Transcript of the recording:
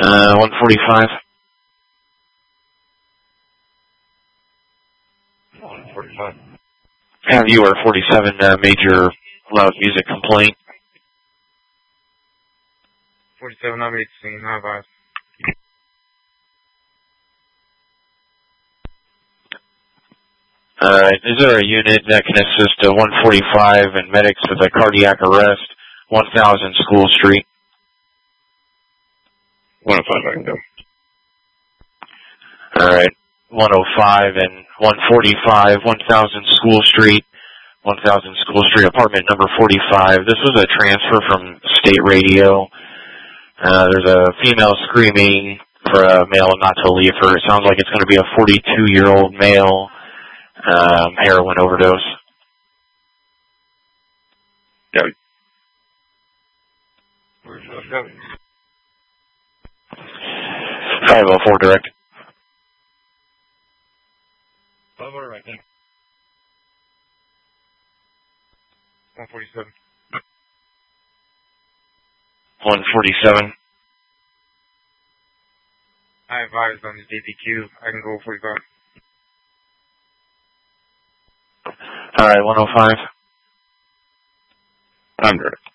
145. 145. Have you or 47 major loud music complaint? 47, I'm 18. How about? Alright, is there a unit that can assist 145 and medics with a cardiac arrest, 1000 School Street? 105, I can go. Alright, 105 and 145, 1000 School Street, 1000 School Street, apartment number 45. This was a transfer from state radio. There's a female screaming for a male not to leave her. It sounds like it's going to be a 42-year-old male, heroin overdose. Go. 504 direct. 504 right there. 147. 147. I advised on the DPQ. I can go 45. Alright, 105. I'm direct.